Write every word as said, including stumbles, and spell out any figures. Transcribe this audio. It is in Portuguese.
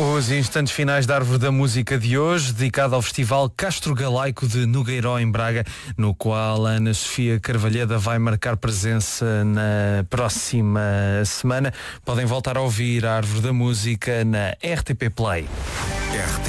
Os instantes finais da Árvore da Música de hoje, dedicado ao Festival Castro Galaico de Nogueiró, em Braga, no qual a Ana Sofia Carvalheda vai marcar presença na próxima semana. Podem voltar a ouvir a Árvore da Música na R T P Play. R T